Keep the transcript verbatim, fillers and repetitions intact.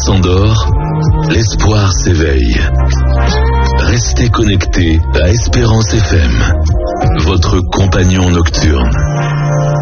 s'endort, l'espoir s'éveille. Restez connectés à Espérance F M, votre compagnon nocturne.